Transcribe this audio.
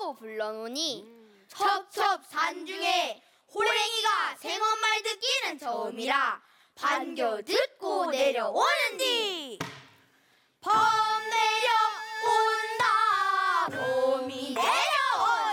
하고 불러노니 첩첩산 중에 호랭이가 생엄말 듣기는 처음이라 반겨 듣고 내려오는디.